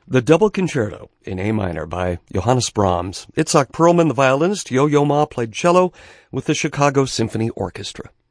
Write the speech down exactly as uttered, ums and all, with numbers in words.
The Double Concerto in A minor by Johannes Brahms. Itzhak Perlman, the violinist, Yo-Yo Ma played cello with the Chicago Symphony Orchestra.